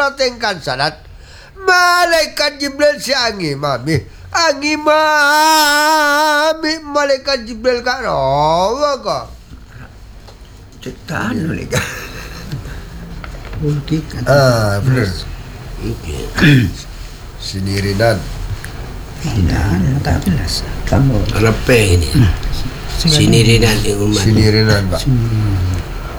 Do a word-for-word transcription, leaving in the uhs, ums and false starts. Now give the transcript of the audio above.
tengkan salat. Malaikat Jibril si angi mami. Angi mami malaikat Jibril kak rawa kak. Cetaan oleh kak. Buktikan. Ah benar. Sinirinan. Tidak, tak jelas. Kamu Repe ini. Sinirinan di rumah. Sinirinan pak.